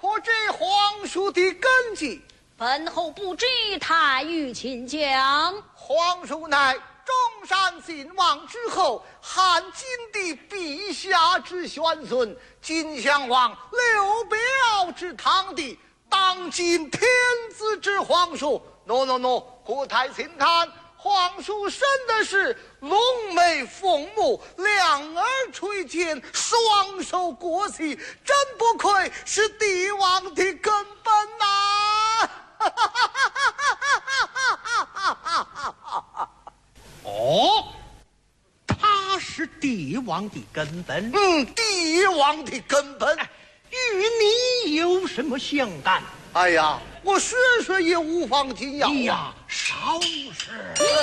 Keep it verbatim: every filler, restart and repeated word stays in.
可知皇叔的根基？ 本侯不知，太尉请讲。 皇叔乃中山靖王之后，汉景帝陛下之玄孙，金襄王刘表之堂弟，当今天子之皇叔。喏喏喏，国太请看，皇叔生的是龙眉凤目，两耳垂肩，双手过膝，真不愧是帝王的根本呐、 哦，他是帝王的根本。 嗯，帝王的根本， 与你有什么相干？ 哎呀，我学学也无妨紧要。 哎呀，少是。